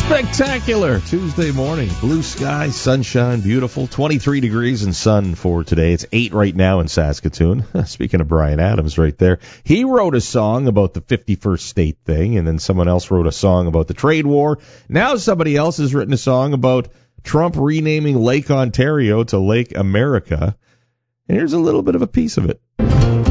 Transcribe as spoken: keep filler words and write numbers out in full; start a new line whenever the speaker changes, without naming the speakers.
Spectacular Tuesday morning. Blue sky, sunshine, beautiful. twenty-three degrees and sun for today. It's eight right now in Saskatoon. Speaking of Bryan Adams right there, he wrote a song about the fifty-first state thing, and then someone else wrote a song about the trade war. Now somebody else has written a song about Trump renaming Lake Ontario to Lake America. And here's a little bit of a piece of it.